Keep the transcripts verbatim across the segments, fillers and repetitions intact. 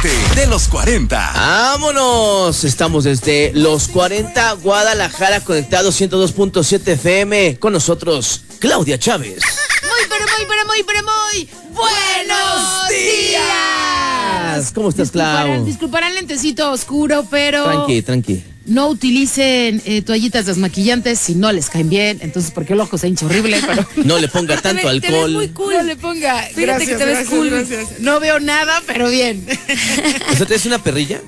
parte de los cuarenta. ¡Vámonos! Estamos desde los cuarenta Guadalajara conectados ciento dos punto siete F M. Con nosotros, Claudia Chávez. Muy, pero muy, pero muy, pero muy buenos días. ¿Cómo estás, Clau? Disculparán lentecito oscuro, pero... Tranqui, tranqui. No utilicen eh, toallitas desmaquillantes si no les caen bien, entonces porque el ojo se hincha horrible, pero... No le ponga tanto te alcohol. Te ves muy cool. No le ponga... Fíjate gracias, que te ves gracias, cool. Gracias. No veo nada, pero bien. ¿O sea, ¿tienes una perrilla?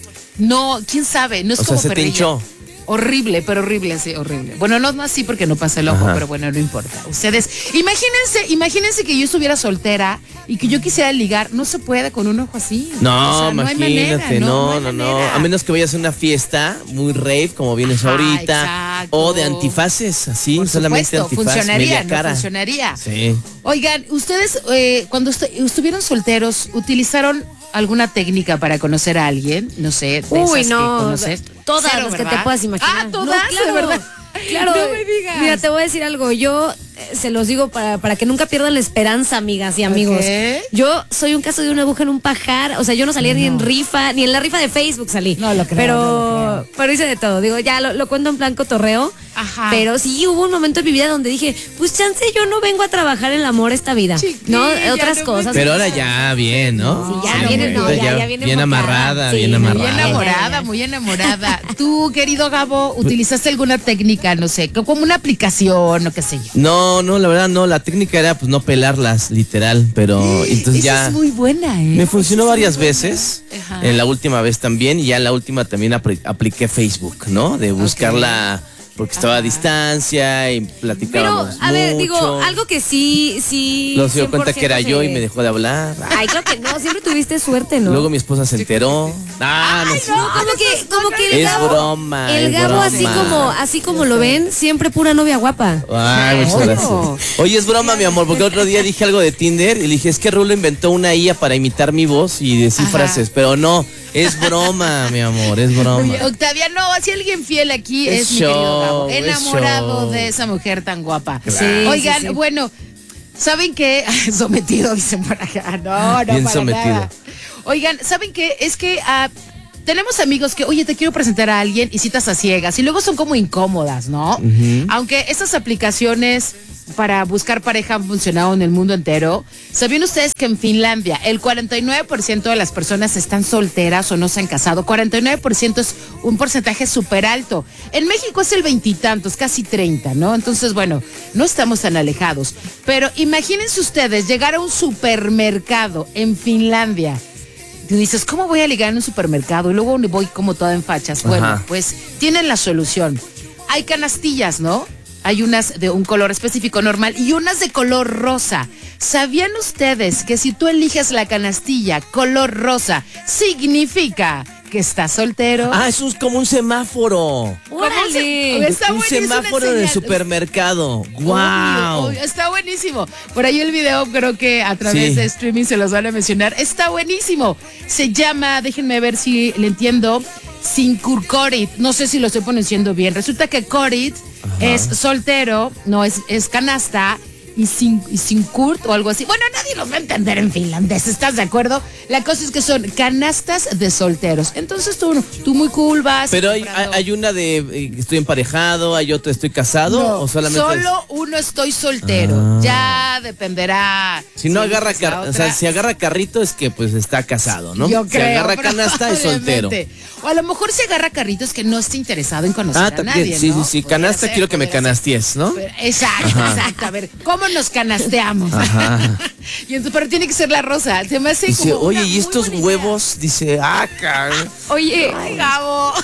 No, quién sabe, no es o como sea, se perrilla. te hinchó. Horrible, pero horrible, sí, horrible. Bueno, no, no así porque no pasa el ojo, Ajá. pero bueno, no importa. Ustedes, imagínense, imagínense que yo estuviera soltera y que yo quisiera ligar. No se puede con un ojo así. No, O sea, no hay imagínate, manera, no, hay no, no, manera. A menos que vayas a una fiesta muy rave, como vienes Ajá, ahorita. exacto. O de antifaces, así, Por solamente supuesto, antifaz, funcionaría, media ¿no? cara. Funcionaría. Sí. Oigan, ustedes eh, cuando est estuvieron solteros, ¿utilizaron alguna técnica para conocer a alguien? No sé, de Uy, esas no, que conoces. todas Cero, las que ¿verdad? te puedas imaginar. Ah, todas, No, claro, de verdad. Claro, No me digas. Mira, te voy a decir algo. Yo eh, se los digo para, para que nunca pierdan la esperanza, amigas y amigos. Ok. Yo soy un caso de una aguja en un pajar. O sea, yo no salía No. ni en rifa, ni en la rifa de Facebook salí. No lo creo, Pero, no lo creo. pero hice de todo. Digo, ya lo, lo cuento en plan cotorreo. Ajá. Pero sí hubo un momento en mi vida donde dije, pues chance, yo no vengo a trabajar el amor esta vida. Chiquilla, no, no otras me cosas. Pero ahora ya bien, ¿no? Sí, ya Sí, viene, no, ahorita ya, ya viene bien enfocada. amarrada, Sí, bien muy Muy amarrada. enamorada, muy enamorada. Tú, querido Gabo, ¿utilizaste alguna técnica, no sé, como una aplicación o qué sé yo? No, no, la verdad no, la técnica era pues no pelarlas, literal, pero entonces Esa ya es muy buena, ¿eh? me funcionó Esa es varias muy buena. veces, Ajá. en la última vez también, y ya en la última también apl- apliqué Facebook, ¿no? De buscarla, porque estaba Ajá. a distancia y Pero, platicábamos a ver, digo, mucho. algo que sí, sí. Luego se dio cuenta que era cien por ciento yo y se- me dejó de hablar. Ay, creo que no, siempre tuviste suerte, ¿no? Luego mi esposa se enteró. Ah, no, sé. No, como que, como que el Es Gabo, broma, el es Gabo broma. así como, así como lo ven, siempre pura novia guapa. Ay, muchas Oye. gracias. Oye, es broma, mi amor, porque otro día dije algo de Tinder y le dije, es que Rulo inventó una I A para imitar mi voz y decir Ajá. frases, pero no, es broma, mi amor, es broma. Oye, Octavia, no, si alguien fiel aquí Es es, mi querido show, Gabo, es enamorado show. de esa mujer tan guapa. Sí, Oigan, sí, sí. bueno, ¿saben qué? Sometido, dicen por acá. No, no, Bien para sometido. nada. Oigan, ¿saben qué? Es que ah, tenemos amigos que, oye, te quiero presentar a alguien y citas a ciegas y luego son como incómodas, ¿no? Aunque esas aplicaciones para buscar pareja han funcionado en el mundo entero. ¿Sabían ustedes que en Finlandia el cuarenta y nueve por ciento de las personas están solteras o no se han casado? cuarenta y nueve por ciento es un porcentaje súper alto. En México es el veintitantos, casi treinta, ¿no? Entonces, bueno, no estamos tan alejados. Pero imagínense ustedes llegar a un supermercado en Finlandia. Tú dices, ¿cómo voy a ligar en un supermercado? Y luego voy como toda en fachas. Bueno, Ajá. pues tienen la solución. Hay canastillas, ¿no? Hay unas de un color específico normal y unas de color rosa. ¿Sabían ustedes que si tú eliges la canastilla color rosa, significa que estás soltero? Ah, eso es como un semáforo. ¡Órale! Está un buenísimo semáforo en el enseñar. supermercado. Obvio, ¡Wow! obvio, está buenísimo. Por ahí el video creo que a través Sí. de streaming se los van a mencionar. Está buenísimo. Se llama, déjenme ver si le entiendo, Sinkurkorit. No sé si lo estoy pronunciando bien. Resulta que Korit es soltero, no es, es canasta. Y sin, y sin Kurt o algo así. Bueno, nadie los va a entender en finlandés, ¿estás de acuerdo? La cosa es que son canastas de solteros. Entonces tú, tú muy cool vas. Pero hay, comprando- hay una de eh, estoy emparejado, hay otra estoy casado No, o solamente solo uno estoy soltero. Ah. Ya dependerá. si no agarra eliges la car- o otra. sea, si agarra carrito es que pues está casado, ¿no? Yo si creo, agarra canasta es soltero. probablemente. O a lo mejor si agarra carritos que no esté interesado en conocer Ah, a también, nadie, sí, ¿no? sí, sí, Podría canasta ser, quiero que me podría ser. canasties, ¿no? Pero- Exacto, exacto. A ver, ¿cómo nos canasteamos? Ajá. Y entonces, pero tiene que ser la rosa. Se me hace Dice, como oye, una ¿y muy estos buena idea. huevos? Dice, ah, cabrón. Oye, Ay, Gabo.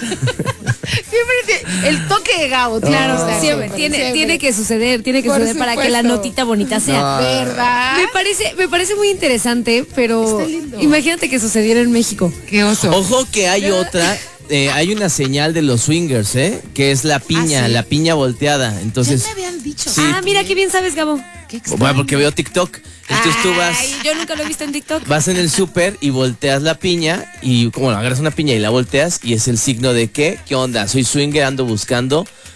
Siempre tiene- el toque de Gabo, claro, tiene que ser, siempre, siempre, tiene, siempre. tiene que suceder, tiene que Por suceder para que la supuesto. notita bonita sea. ¿Verdad? Me parece, me parece muy interesante, pero Está lindo. imagínate que sucediera en México. Qué oso. Ojo que hay otra, eh, hay una señal de los swingers, ¿eh? Que es la piña, ¿Ah, sí? la piña volteada. Entonces, Ya me habían dicho. Sí. Ah, mira qué bien sabes, Gabo. Qué extraño. bueno, porque veo TikTok. Entonces tú vas, Ay, yo nunca lo he visto en TikTok. vas en el súper y volteas la piña y como agarras una piña y la volteas y es el signo de que, ¿qué onda? Soy swinger, ando buscando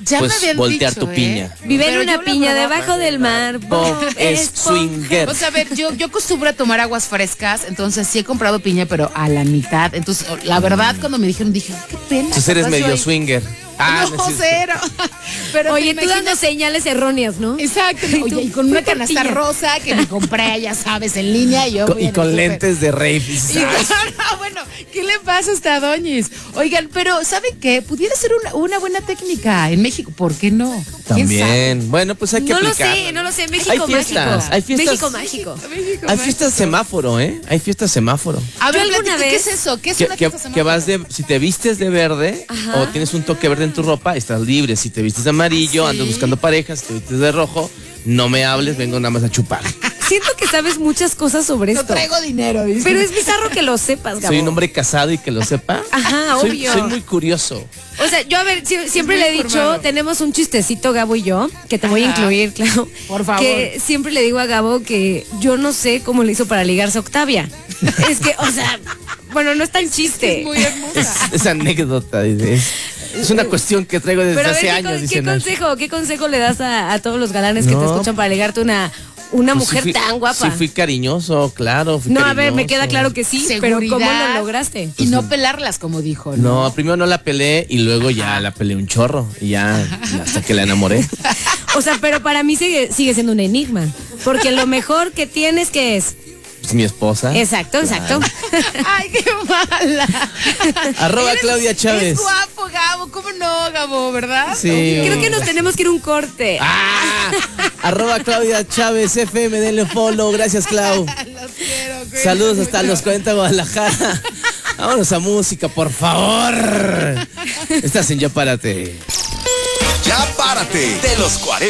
Ya me pues habían voltear dicho, tu ¿eh? piña. Vive Pero en yo una la piña verdad- debajo del mar. Bob es swinger. O sea, a ver, yo, yo acostumbro a tomar aguas frescas, entonces sí he comprado piña, pero a la mitad. Entonces, la verdad, cuando me dijeron, dije, qué pena. Entonces eres capaz yo medio ahí- swinger. Ah, no, no es cierto. cero. Pero Oye, te tú dando imaginas- señales erróneas, ¿no? Exacto. Y tú, Oye, y con una fui canasta tortilla. rosa que me compré, ya sabes, en línea y yo. Co- voy y al con súper. lentes de rave. Y dices, Y "Ay, no, bueno, ¿qué le pasa a esta doñis? Oigan, pero ¿saben qué? Pudiera ser una, una buena técnica en México, ¿por qué no? ¿Quién sabe? También. Bueno, pues hay que No lo aplicarla, sé, no lo sé. México Hay mágico. fiestas, hay fiestas. México mágico. México, Hay México. fiestas semáforo, ¿eh? Hay fiestas semáforo. A ver, Yo alguna platica, ¿qué vez- es eso? ¿Qué es Que, una que- fiesta que vas semáforo? de, si te vistes de verde Ajá. o tienes un toque verde en tu ropa, estás libre. Si te vistes de amarillo, ¿Ah, sí? andas buscando parejas. Si te vistes de rojo, no me hables, vengo nada más a chupar. Siento que sabes muchas cosas sobre No esto. traigo dinero, dice. Pero es bizarro que lo sepas, Gabo. Soy un hombre casado y que lo sepa. Ajá, soy, obvio. soy muy curioso. O sea, yo a ver, si- siempre muy le he dicho, informado. tenemos un chistecito, Gabo y yo, que te voy a Ajá. incluir, claro. Por favor. Que siempre le digo a Gabo que yo no sé cómo le hizo para ligarse a Octavia. Es que, o sea, bueno, no es tan chiste. Es muy hermosa. Es, es anécdota. dice, Es, es una cuestión que traigo desde Pero a ver, hace ¿qué, años. con- dice ¿qué Nash. consejo, qué consejo le das a, a todos los galanes que te No. escuchan para ligarte una, una Pues sí mujer fui- tan guapa? Sí, fui cariñoso, claro. fui No, a ver, me cariñoso. queda claro que sí, pero ¿cómo Seguridad. lo lograste? Y no pelarlas, como dijo, ¿no? No, primero no la peleé y luego ya la peleé un chorro. Y ya hasta que la enamoré. O sea, pero para mí sigue, sigue siendo un enigma. Porque lo mejor que tienes, que es? Pues mi esposa. Exacto, exacto. Ay, qué mala. Arroba Eres- Claudia Chávez. Es guapo, Gabo. ¿Cómo no, Gabo? ¿Verdad? Sí. Obvio. Creo que nos tenemos que ir a un corte. Ah, arroba Claudia Chávez F M, denle follow. Gracias, Clau. Los quiero, cuídense Saludos hasta mucho. los cuarenta Guadalajara. Vámonos a música, por favor. Estás en Ya Párate. Ya párate de los cuarenta.